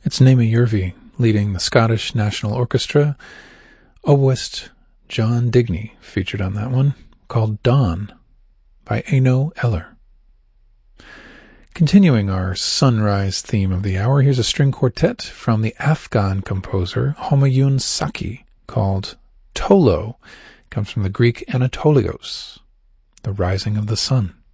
It's Naima Yervi leading the Scottish National Orchestra. Oboist John Digney featured on that one, called Dawn by Eno Eller. Continuing our sunrise theme of the hour, here's a string quartet from the Afghan composer Homayun Saki called Tolo. It comes from the Greek Anatolios, the rising of the sun.